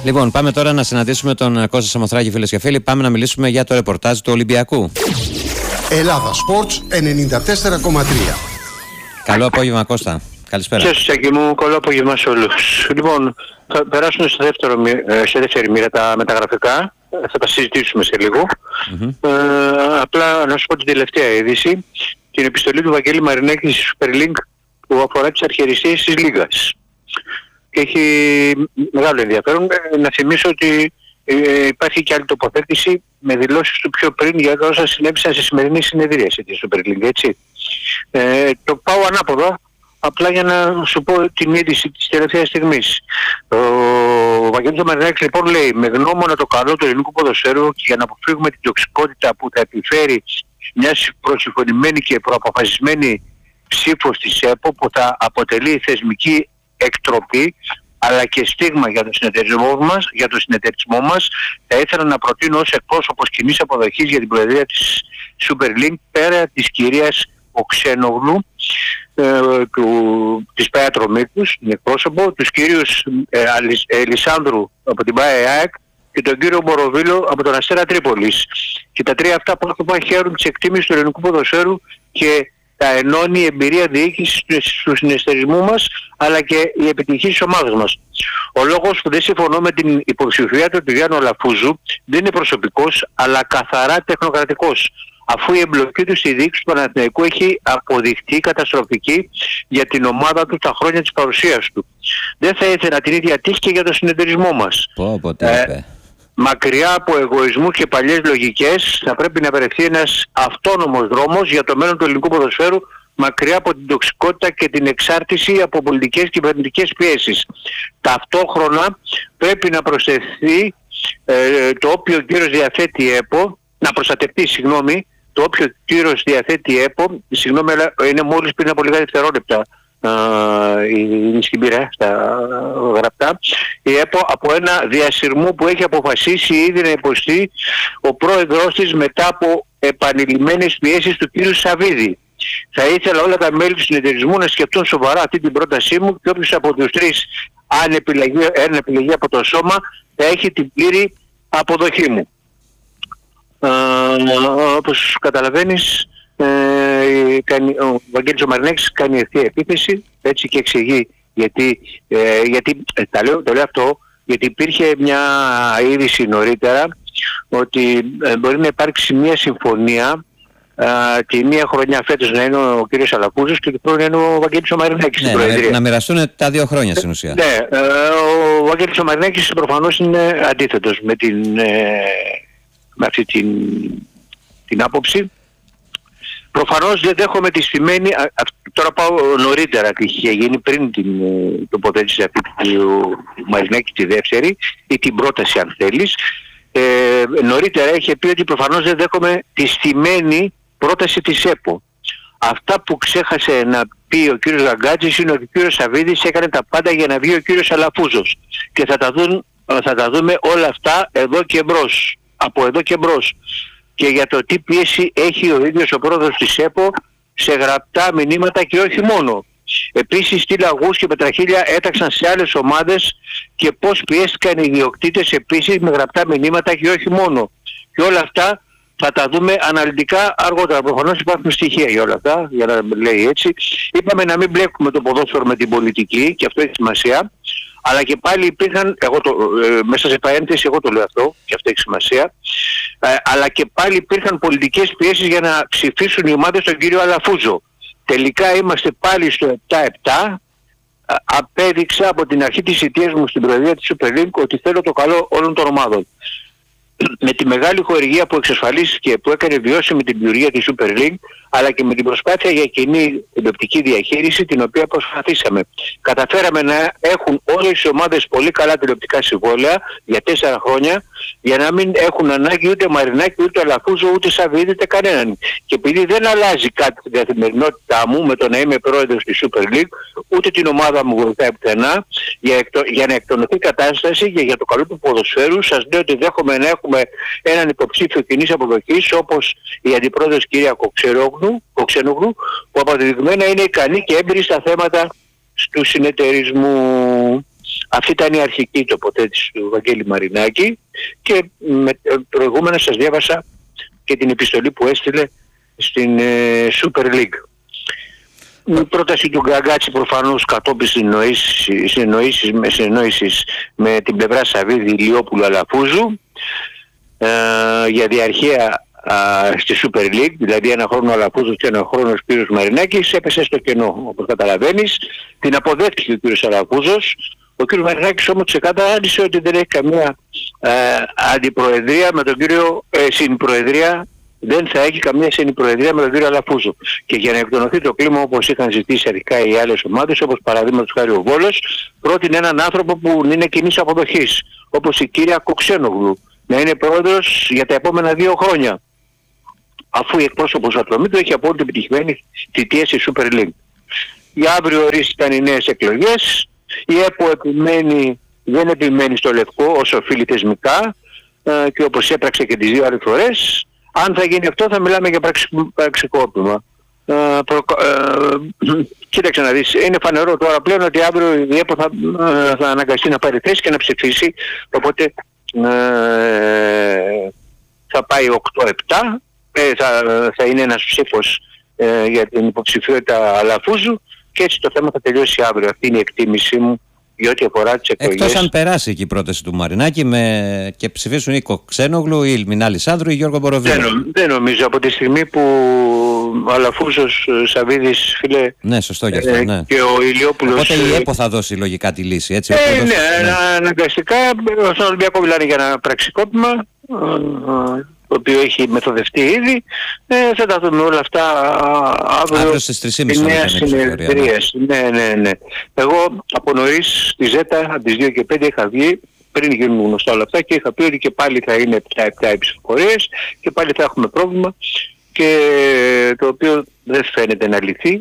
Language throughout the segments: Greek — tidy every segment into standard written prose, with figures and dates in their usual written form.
Λοιπόν, πάμε τώρα να συναντήσουμε τον Κώστα Σαμοθράκη, φίλες και φίλοι. Πάμε να μιλήσουμε για το ρεπορτάζ του Ολυμπιακού. Ελλάδα Sports 94,3. Καλό απόγευμα, Κώστα. Καλησπέρα. Γεια σας, Σάκη μου. Καλό απόγευμα σε όλους. Λοιπόν, θα περάσουμε σε δεύτερη μοίρα τα μεταγραφικά. Θα τα συζητήσουμε σε λίγο. Απλά να σου πω την τελευταία είδηση. Την επιστολή του Βαγγέλη Μαρινάκη στη Super League που αφορά τις αρχιεριστίες της Λίγας. Και έχει μεγάλο ενδιαφέρον. Να θυμίσω ότι υπάρχει και άλλη τοποθέτηση με δηλώσεις του πιο πριν για όσα συνέβησαν στη σημερινή συνεδρίαση της Super League, έτσι. Το πάω ανάποδα, απλά για να σου πω την είδηση της τελευταίας στιγμής. Ο Βαγγέλης Μαρινάκης λοιπόν λέει: με γνώμονα το καλό του ελληνικού ποδοσφαίρου και για να αποφύγουμε την τοξικότητα που θα επιφέρει μια προσυμφωνημένη και προαποφασισμένη ψήφος της ΕΠΟ που θα αποτελεί θεσμική εκτροπή αλλά και στίγμα για το συνεταιρισμό μας, θα ήθελα να προτείνω ως εκπρόσωπος κοινής αποδοχής για την προεδρία της Super League, πέρα της κυρίας Οξένογλου, της ΠΑΕ Ατρομήτους, την εκπρόσωπο, τους κυρίους Ελισάνδρου από την ΠΑΕ ΑΕΚ και τον κύριο Μποροβίλο από τον Αστέρα Τρίπολης. Και τα τρία αυτά πρόσωπα χαίρουν της εκτίμησης του ελληνικού ποδοσφαίρου και τα ενώνει η εμπειρία διοίκησης του συνεταιρισμού μας αλλά και η επιτυχία της ομάδας μας. Ο λόγος που δεν συμφωνώ με την υποψηφιότητα του Γιάννου Αλαφούζου δεν είναι προσωπικός αλλά καθαρά τεχνοκρατικός, αφού η εμπλοκή του στη διοίκηση του Παναθηναϊκού έχει αποδειχτεί καταστροφική για την ομάδα του τα χρόνια της παρουσίας του. Δεν θα ήθελα την ίδια τύχη και για τον συνεταιρισμό μας. Μακριά από εγωισμούς και παλιές λογικές θα πρέπει να βρεθεί ένας αυτόνομος δρόμος για το μέλλον του ελληνικού ποδοσφαίρου, μακριά από την τοξικότητα και την εξάρτηση από πολιτικές και κυβερνητικές πιέσεις. Ταυτόχρονα πρέπει να προσθεθεί το όποιο κύρος διαθέτει ΕΠΟ, να προστατευτεί, το όποιο κύρος διαθέτει ΕΠΟ, αλλά είναι μόλις πριν από λίγα δευτερόλεπτα η σκημπήρα στα γραπτά, η ΕΠΟ από ένα διασυρμό που έχει αποφασίσει ήδη να υποστεί ο πρόεδρος της μετά από επανειλημμένες πιέσεις του κ. Σαββίδη. Θα ήθελα όλα τα μέλη του συνεταιρισμού να σκεφτούν σοβαρά αυτή την πρότασή μου και όποιος από τους τρεις, αν επιλεγεί από το σώμα, θα έχει την πλήρη αποδοχή μου. Όπως καταλαβαίνεις, ο Βαγγέλης Μαρινάκης κάνει ευθεία επίθεση, έτσι, και εξηγεί γιατί το λέω αυτό, γιατί υπήρχε μια είδηση νωρίτερα ότι μπορεί να υπάρξει μια συμφωνία τη μία χρονιά φέτος να είναι ο κύριος Αλαφούζος και την πρώτη να είναι ο Βαγγέλης Μαρινάκης στην Προεδρία. Να μοιραστούν τα 2 χρόνια στην ουσία. Ναι, ο Βαγγέλης Μαρινάκης προφανώς είναι αντίθετος με αυτή την άποψη. Προφανώς δεν δέχομαι τη στημένη, τώρα πάω νωρίτερα, τι είχε γίνει πριν την τοποθέτηση αυτή του Μαρινάκη τη δεύτερη ή την πρόταση αν θέλεις. Νωρίτερα είχε πει ότι προφανώς δεν δέχομαι τη στημένη πρόταση της ΕΠΟ. Αυτά που ξέχασε να πει ο κύριος Γαγκάτζης είναι ότι ο κύριος Σαββίδης έκανε τα πάντα για να βγει ο κύριος Αλαφούζος και θα τα δούμε όλα αυτά από εδώ και μπρος. Και για το τι πίεση έχει ο ίδιος ο πρόεδρος της ΕΠΟ σε γραπτά μηνύματα και όχι μόνο. Επίσης τι λαγούς και πετραχίλια έταξαν σε άλλες ομάδες και πώς πιέστηκαν οι ιδιοκτήτες επίσης με γραπτά μηνύματα και όχι μόνο. Και όλα αυτά θα τα δούμε αναλυτικά αργότερα. Προφανώς υπάρχουν στοιχεία για όλα αυτά, για να λέει έτσι. Είπαμε να μην μπλέκουμε το ποδόσφαιρο με την πολιτική και αυτό έχει σημασία. Αλλά και πάλι υπήρχαν, μέσα σε παρένθεση εγώ το λέω αυτό και αυτό έχει σημασία, αλλά και πάλι υπήρχαν πολιτικές πιέσεις για να ψηφίσουν οι ομάδες τον κύριο Αλαφούζο. Τελικά είμαστε πάλι στο 7-7. Απέδειξα από την αρχή της θητείας μου στην Προεδρία της Super League ότι θέλω το καλό όλων των ομάδων. Με τη μεγάλη χορηγία που εξασφαλίστηκε, που έκανε βιώσιμη την λειτουργία της Super League, αλλά και με την προσπάθεια για κοινή τηλεοπτική διαχείριση, την οποία προσπαθήσαμε. Καταφέραμε να έχουν όλες οι ομάδες πολύ καλά τηλεοπτικά συμβόλαια για 4 χρόνια, για να μην έχουν ανάγκη ούτε Μαρινάκη, ούτε Αλαφούζο, ούτε Σαββίδη, ούτε κανέναν. Και επειδή δεν αλλάζει κάτι στην καθημερινότητά μου με το να είμαι πρόεδρος της Super League, ούτε την ομάδα μου βοηθάει πουθενά, για να εκτονωθεί η κατάσταση και για το καλό του ποδοσφαίρου, σας λέω ότι δέχομαι να έχουμε έναν υποψήφιο κοινής αποδοχής, όπως η αντιπρόεδρος κυρία Οξένογλου, που αποδεδειγμένα είναι ικανή και έμπειρη στα θέματα του συνεταιρισμού. Αυτή ήταν η αρχική τοποθέτηση του Βαγγέλη Μαρινάκη και προηγούμενα σας διάβασα και την επιστολή που έστειλε στην Super League. Η πρόταση του Γκαγκάτση προφανώς κατόπιν συνεννόησης με την πλευρά Σαββίδη, Ηλιόπουλου, Αλαφούζου για διαρχεία στη Super League, δηλαδή ένα χρόνο Αλαφούζος και ένα χρόνο Σπύρος Μαρινάκης, έπεσε στο κενό, όπως καταλαβαίνεις. Την αποδέχτηκε ο κύριος Αλαφούζος. Ο κύριος Μαρινάκης όμως ξεκαθάρισε ότι δεν έχει καμία αντιπροεδρία με τον κύριο συνπροεδρία, δεν θα έχει καμία συνπροεδρία με τον κύριο Αλαφούζο. Και για να εκτονωθεί το κλίμα όπως είχαν ζητήσει αρχικά οι άλλες ομάδες, όπως παραδείγματος χάρη ο Βόλος, πρότεινε έναν άνθρωπο που είναι κοινής αποδοχής, όπως η κυρία Κοξένογλου, να είναι πρόεδρος για τα επόμενα 2 χρόνια. Αφού η εκπρόσωπος του Ατλομήτου έχει απόλυτη επιτυχημένη θητεία στη Super League. Για αύριο ορίστηκαν οι νέες εκλογές. Η ΕΠΟ δεν επιμένει στο λευκό όσο οφείλει θεσμικά και όπως έπραξε και τις 2 άλλες φορές. Αν θα γίνει αυτό θα μιλάμε για πραξικόπημα. Κοίταξε να δεις, είναι φανερό τώρα πλέον ότι αύριο η ΕΠΟ θα αναγκαστεί να πάρει θέση και να ψηφίσει, οπότε θα πάει 8-7, θα είναι ένας ψήφος για την υποψηφιότητα Αλαφούζου και έτσι το θέμα θα τελειώσει αύριο. Αυτή είναι η εκτίμησή μου για ό,τι αφορά τις εκλογές. Εκτός αν περάσει και η πρόταση του Μαρινάκη και ψηφίσουν ή Κοξένογλου ή Μινάλη Σάνδρου ή Γιώργο Μποροβίλο. Δεν νομίζω, από τη στιγμή που ο Αλαφούζος, Σαββίδης, φίλε, ναι, σωστό και αυτό, ναι. Και ο Ηλιόπουλος... Οπότε η ΕΠΟ θα δώσει λογικά τη λύση, έτσι. Ναι, αναγκαστικά στον Ολυμπιακό μιλάνε για ένα πραξικόπημα, το οποίο έχει μεθοδευτεί ήδη. Θα τα δούμε όλα αυτά αύριο στις 3.30 νέα συνεδρίες. Ναι. Εγώ από νωρίς στη ΖΕΤΑ, από τις 2 και 5 είχα βγει, πριν γίνουν γνωστά όλα αυτά, και είχα πει ότι και πάλι θα είναι 7 οι ψηφοφορίες και πάλι θα έχουμε πρόβλημα, και το οποίο δεν φαίνεται να λυθεί.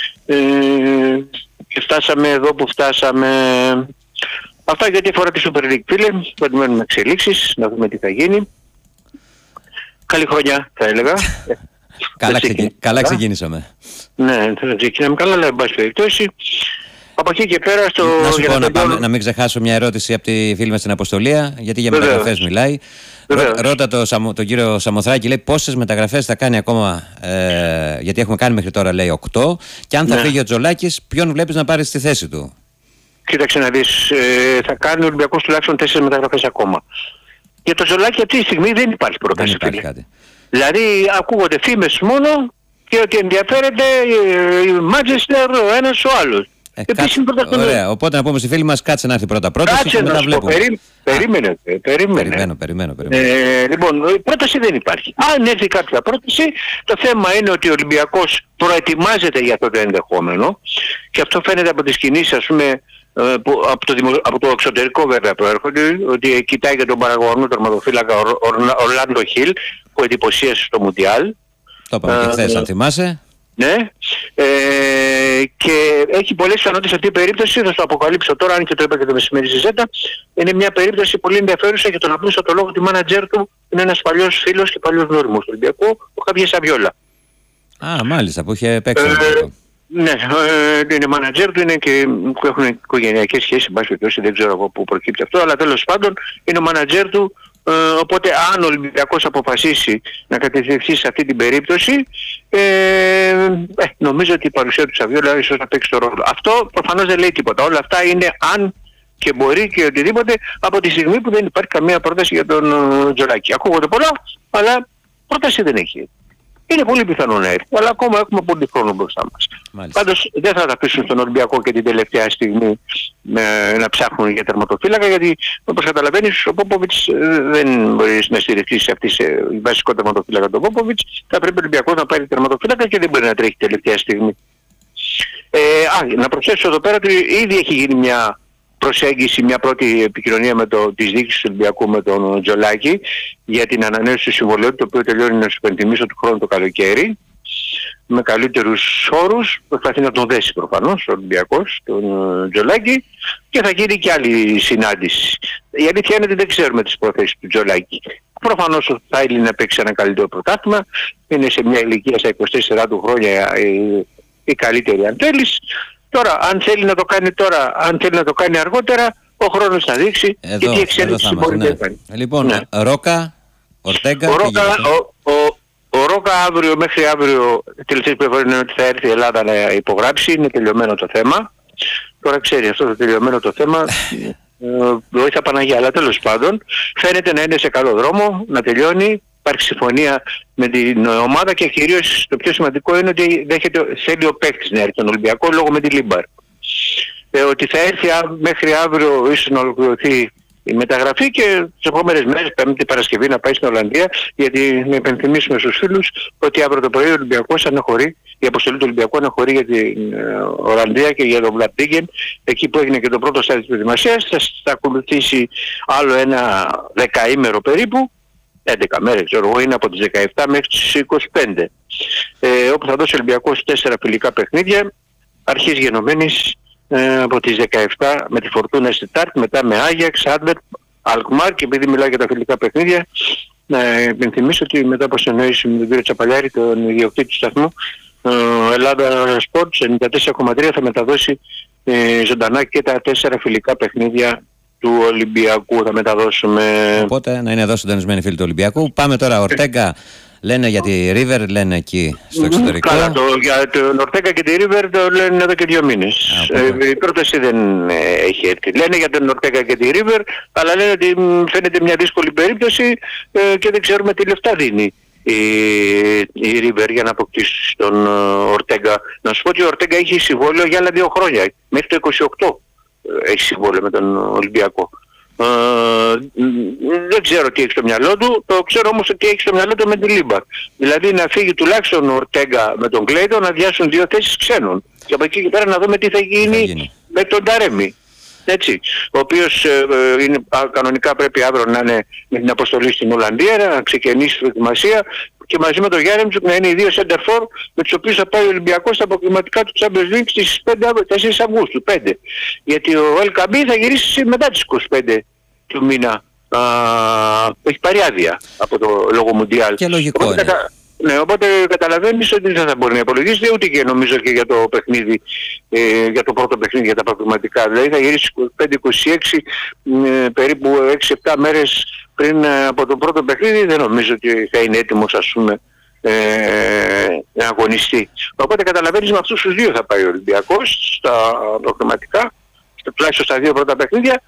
Και φτάσαμε εδώ που φτάσαμε. Αυτά γιατί αφορά τη Super League, φίλε. Περιμένουμε εξελίξεις, να δούμε τι θα γίνει. Καλή χρονιά, θα έλεγα. Καλά ξεκίνησαμε. Ναι, θα ξεκινάμε καλά, αλλά εν πάση περιπτώσει. Από εκεί και πέρα στο... Να σου πω να μην ξεχάσω μια ερώτηση από τη φίλη μας στην Αποστολία, γιατί για μεταγραφές μιλάει. Ρώτα τον κύριο Σαμοθράκη, λέει πόσες μεταγραφές θα κάνει ακόμα, γιατί έχουμε κάνει μέχρι τώρα, λέει 8, και αν θα φύγει ο Τζολάκης, ποιον βλέπεις να πάρει στη θέση του? Κοίταξε να δεις, θα κάνει ο Ολυμπιακός τουλάχιστον 4 μεταγραφές ακόμα. Για το Τζολάκη αυτή τη στιγμή δεν υπάρχει πρόταση. Δεν υπάρχει κάτι. Δηλαδή ακούγονται φήμες μόνο και ότι ενδιαφέρεται η Μάντσεστερ ο ένας ο άλλος. Ωραία, οπότε να πούμε στη φίλη μας, κάτσε να έρθει πρώτα πρόταση και μετά βλέπουμε. Περιμένω. Λοιπόν, η πρόταση δεν υπάρχει. Αν έρθει κάποια πρόταση, το θέμα είναι ότι ο Ολυμπιακός προετοιμάζεται για αυτό το ενδεχόμενο, και αυτό φαίνεται από τις κινήσεις, ας πούμε, που από το εξωτερικό βέβαια προέρχονται, ότι κοιτάει για τον παραγωγό τερματοφύλακα Ορλάντο Χιλ, που εντυπωσίασε στο Μουντιάλ. Το είπαμε και χθες, αν θυμάσαι. Ναι, και έχει πολλές πιθανότητες αυτή η περίπτωση, θα το αποκαλύψω τώρα, αν και το είπα και το μεσημέρι στη Ζέτα. Είναι μια περίπτωση πολύ ενδιαφέρουσα για τον απλούστατο λόγο ότι η μάνατζέρ του είναι ένας παλιός φίλος και παλιός γνώριμος του Ολυμπιακού, ο Χαβιέ Σαβιόλα. Α, μάλιστα, που είχε παίξει. Ναι, είναι μάνατζέρ του, είναι και που έχουν οικογενειακές σχέσεις, εν πάση περιπτώσει, δεν ξέρω από πού προκύπτει αυτό, αλλά τέλος πάντων είναι ο μάνατζέρ του. Οπότε αν ο Ολυμπιακός αποφασίσει να κατευθυνθεί σε αυτή την περίπτωση, νομίζω ότι η παρουσία του Σαβιόλα ίσως να παίξει το ρόλο. Αυτό προφανώς δεν λέει τίποτα. Όλα αυτά είναι αν και μπορεί και οτιδήποτε, από τη στιγμή που δεν υπάρχει καμία πρόταση για τον Τζολάκη. Ακούγονται πολλά, αλλά πρόταση δεν έχει. Είναι πολύ πιθανό να έρθει, αλλά ακόμα έχουμε πολύ χρόνο μπροστά μας. Πάντως δεν θα τα αφήσουν στον Ολυμπιακό και την τελευταία στιγμή να ψάχνουν για τερματοφύλακα, γιατί όπως καταλαβαίνεις ο Πόποβιτς δεν μπορεί να στηριχθεί σε αυτή σε βασικό τερματοφύλακα τον Πόποβιτς. Θα πρέπει ο Ολυμπιακός να πάρει τερματοφύλακα και δεν μπορεί να τρέχει τελευταία στιγμή. Να προσθέσω εδώ πέρα ότι ήδη έχει γίνει μια προσέγγιση, μια πρώτη επικοινωνία της διοίκησης του Ολυμπιακού με τον Τζολάκη για την ανανέωση του συμβολαίου, το οποίο τελειώνει, να σου υπενθυμίσω, του χρόνου το καλοκαίρι, με καλύτερους όρους. Προσπαθεί να τον δέσει προφανώς ο Ολυμπιακός, τον Τζολάκη, και θα γίνει και άλλη συνάντηση. Η αλήθεια είναι ότι δεν ξέρουμε τις προθέσεις του Τζολάκη. Προφανώς θέλει να παίξει ένα καλύτερο πρωτάθλημα, είναι σε μια ηλικία στα 24 του χρόνια η καλύτερη αν θέλεις. Τώρα, αν θέλει να το κάνει τώρα, αν θέλει να το κάνει αργότερα, ο χρόνος θα δείξει και τι εξέλιξη μπορεί να κάνει. Λοιπόν, Ρόκα, Ορτέγκα. Ο Ρόκα μέχρι αύριο, τελευταίες πληροφορίες είναι ότι θα έρθει η Ελλάδα να υπογράψει, είναι τελειωμένο το θέμα. Τώρα ξέρει αυτό το τελειωμένο το θέμα, βοήθεια Παναγία, αλλά τέλος πάντων φαίνεται να είναι σε καλό δρόμο, να τελειώνει. Υπάρχει συμφωνία με την ομάδα και κυρίως το πιο σημαντικό είναι ότι θέλει ο παίκτης να έρθει στον Ολυμπιακό λόγω με τη Λίμπαρ. Ότι θα έρθει μέχρι αύριο ίσως να ολοκληρωθεί η μεταγραφή και τις επόμενες μέρες, Πέμπτη Παρασκευή, να πάει στην Ολλανδία, γιατί να υπενθυμίσουμε στους φίλους ότι αύριο το πρωί ο Ολυμπιακός αναχωρεί, η αποστολή του Ολυμπιακού αναχωρεί για την Ολλανδία και για τον Βλαντίγκεν, εκεί που έγινε και το πρώτο στάδιο της προετοιμασίας. Θα ακολουθήσει άλλο ένα 10ημερο περίπου, 11 μέρες ξέρω εγώ, είναι από τις 17 μέχρι τις 25, όπου θα δώσει ο Ολυμπιακός 4 φιλικά παιχνίδια, αρχής γενομένης από τις 17 με τη Φορτούνα στη Τάρτ, μετά με Άγιαξ, Άντβερπ, Αλκμάρ, και επειδή μιλάω για τα φιλικά παιχνίδια, να υπενθυμίσω ότι μετά από συνεννόηση με τον κύριο Τσαπαλιάρη, τον ιδιοκτήτη του σταθμού, Ελλάδα Sports 94,3 θα μεταδώσει ζωντανά και τα 4 φιλικά παιχνίδια του Ολυμπιακού θα μεταδώσουμε. Οπότε να είναι εδώ συντονισμένοι φίλοι του Ολυμπιακού. Πάμε τώρα, Ορτέγκα. Λένε για τη River, λένε εκεί στο εξωτερικό. Καλά, για τον Ορτέγκα και τη River το λένε εδώ και 2 μήνες. Η πρόταση δεν έχει έρθει. Λένε για τον Ορτέγκα και τη River, αλλά λένε ότι φαίνεται μια δύσκολη περίπτωση και δεν ξέρουμε τι λεφτά δίνει η River για να αποκτήσει τον Ορτέγκα. Να σου πω ότι ο Ορτέγκα έχει συμβόλαιο για άλλα 2 χρόνια. Μέχρι το 28 έχει συμβόλαιο με τον Ολυμπιακό. Δεν ξέρω τι έχει στο μυαλό του, το ξέρω όμως ότι έχει στο μυαλό του με τη Λίμπαρ. Δηλαδή να φύγει τουλάχιστον ο Ορτέγκα με τον Κλέιτο, να διάσουν 2 θέσεις ξένων. Και από εκεί και πέρα να δούμε τι θα γίνει με τον Ταρέμι. Έτσι, ο οποίος κανονικά πρέπει αύριο να είναι με την αποστολή στην Ολλανδία, να ξεκινήσει τη προετοιμασία και μαζί με τον Γιάρεμτσουκ να είναι οι 2 center for με τους οποίους θα πάει ο Ολυμπιακός στα αποκλειματικά του Champions League στις 4 Αυγούστου. 5. Γιατί ο LKB θα γυρίσει μετά τις 25 του μήνα. Έχει πάρει άδεια από το λόγο Μουντιάλ. Και λογικό είναι. Ναι, οπότε καταλαβαίνεις ότι δεν θα μπορεί να υπολογίσει ούτε και νομίζω και για το παιχνίδι, για το πρώτο παιχνίδι, για τα προβληματικά. Δηλαδή θα γυρίσει 25-26, περίπου 6-7 μέρες πριν από το πρώτο παιχνίδι, δεν νομίζω ότι θα είναι έτοιμος, ας πούμε, να αγωνιστεί. Οπότε καταλαβαίνεις με αυτούς τους 2 θα πάει ο Ολυμπιακός στα προκριματικά, τουλάχιστον στα 2 πρώτα παιχνίδια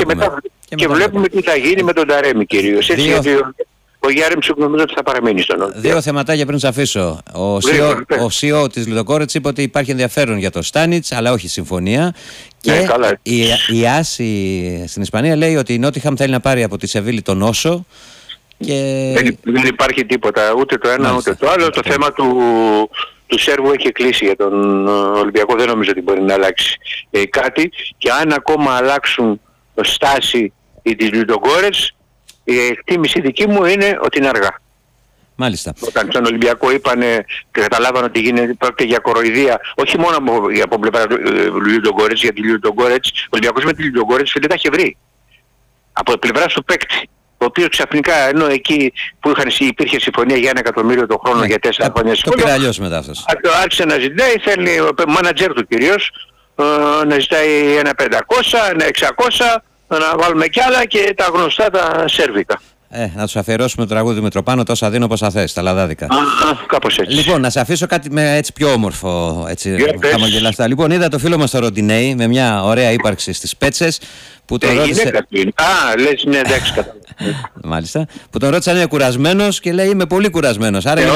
και βλέπουμε τι θα γίνει με τον Ταρέμι κυρίως. Έτσι, γιατί ο Γιάρεμτσουκ νομίζω ότι θα παραμείνει στον Ολυμπιακό. 2 θεματάκια πριν σας αφήσω. Ο CEO της Λουδοκόρετς είπε ότι υπάρχει ενδιαφέρον για το Στάνιτς, αλλά όχι συμφωνία. Και η Άση στην Ισπανία λέει ότι η Νότιχαμ θέλει να πάρει από τη Σεβίλη τον Όσο. Και... Δεν υπάρχει τίποτα, ούτε το ένα ούτε το άλλο. Το θέμα του Σέρβου έχει κλείσει για τον Ολυμπιακό, δεν νομίζω ότι μπορεί να αλλάξει κάτι. Και αν ακόμα αλλάξουν στάση της Λουδοκόρετς, η εκτίμηση δική μου είναι ότι είναι αργά. Μάλιστα. Όταν στον Ολυμπιακό είπανε και καταλάβαν ότι πρόκειται για κοροϊδία, όχι μόνο από πλευρά του Λιουντογκόρετς, γιατί ο Ολυμπιακός με τη Λιουντογκόρετς δεν τα είχε βρει. Από πλευρά του παίκτη, ο οποίος ξαφνικά, ενώ εκεί που υπήρχε συμφωνία για 1 εκατομμύριο το χρόνο για 4 χρόνια το πήρε αλλιώς μετά αυτός. Άρχισε να ζητάει, θέλει ο μάνατζερ του κυρίως, να ζητάει 1.500, 1.600, να βάλουμε κι άλλα και τα γνωστά τα σέρβικα. Να τους αφιερώσουμε το τραγούδι Μητροπάνο, τόσα δίνω πόσα θες, τα λαδάδικα. Κάπως έτσι. Λοιπόν, να σε αφήσω κάτι με έτσι πιο όμορφο, έτσι χαμογελαστά. Λοιπόν, είδα το φίλο μας το Ροντινέι με μια ωραία ύπαρξη στις Πέτσες που τον ρώτησε... λες, ναι, εντάξει, κατάλαβα. Μάλιστα. Που τον ρώτησε αν είναι κουρασμένος και λέει είμαι πολύ κουρασμένος. Άρα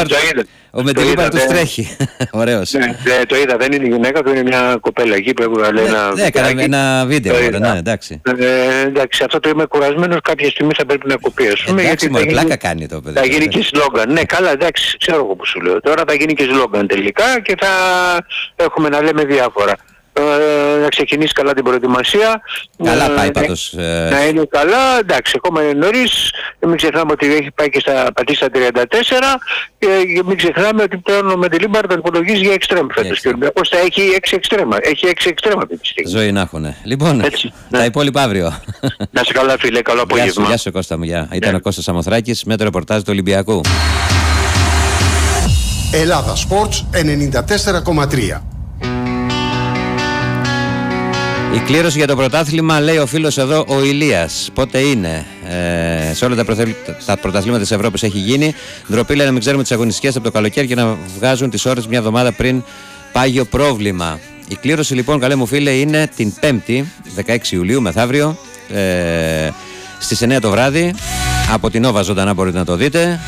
ο Μεντιλίμπαρ τους τρέχει. Ωραίος. Ναι, το είδα, δεν είναι γυναίκα του, είναι μια κοπέλα εκεί που έβγαλε ένα... Ναι, έκανε ένα βίντεο, ναι, εντάξει. Εντάξει, αυτό το είμαι κουρασμένος κάποια στιγμή θα πρέπει να κοπεί, ας πούμε. Εντάξει, μόνο πλάκα κάνει το παιδί. Θα γίνει και σλόγγαν. Ναι, καλά, εντάξει, ξέρω εγώ που σου λέω. Τώρα θα γίνει και σλόγγαν τελικά και θα έχουμε να λέμε διάφορα. Να ξεκινήσει καλά την προετοιμασία. Καλά πάει πάντως. Να είναι καλά, εντάξει, ακόμα είναι νωρίς. Μην ξεχνάμε ότι έχει πάει και στα πατήστα 34 και μην ξεχνάμε ότι πλέον ο Μεντιλίμπαρ τον υπολογίζει για εξτρέμ φέτος. Και ο Ολυμπιακός θα έχει 6 εξτρέμα. Έχει 6 εξτρέμα αυτή τη στιγμή. Ζωή να έχουνε. Λοιπόν, τα υπόλοιπα αύριο. Να σε καλά φίλε, καλό απόγευμα. Γεια σου Κώστα μου, γεια. Ήταν ο Κώστας Σαμοθράκης με το ρεπορτάζ του Ολυμπιακού. Ελλάδα Sports 94,3. Η κλήρωση για το πρωτάθλημα, λέει ο φίλος εδώ ο Ηλίας. Πότε είναι? Σε όλα τα πρωταθλήματα της Ευρώπης έχει γίνει. Ντροπή, λέει, να μην ξέρουμε τις αγωνιστικές από το καλοκαίρι και να βγάζουν τις ώρες μια εβδομάδα πριν. Πάγιο πρόβλημα. Η κλήρωση λοιπόν, καλέ μου φίλε, είναι την 5η 16 Ιουλίου μεθαύριο στις 9 το βράδυ. Από την Nova ζωντανά μπορείτε να το δείτε.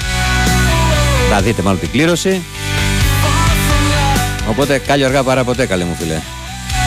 Να δείτε μάλλον την κλήρωση. Οπότε κάλλιο αργά παρά ποτέ, καλέ μου φίλε.